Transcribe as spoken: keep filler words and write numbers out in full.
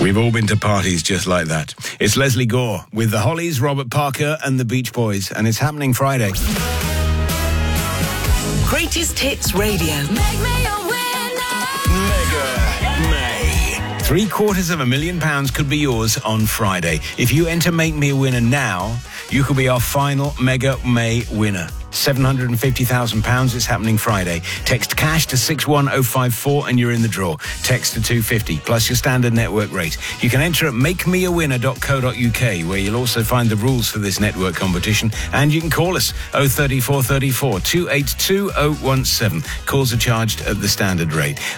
We've all been to parties just like that. It's Leslie Gore with the Hollies, Robert Parker and the Beach Boys, and it's happening Friday. Greatest Hits Radio. Make me a winner. Mega May. Three quarters of a million pounds could be yours on Friday. If you enter Make Me a Winner now, you could be our final Mega May winner. seven hundred fifty thousand pounds. It's happening Friday. Text cash to six one oh five four and you're in the draw. Text to two fifty plus your standard network rate. You can enter at make me a winner dot co dot uk, where you'll also find the rules for this network competition, and you can call us oh three four three four, two eight two oh one seven. Calls are charged at the standard rate.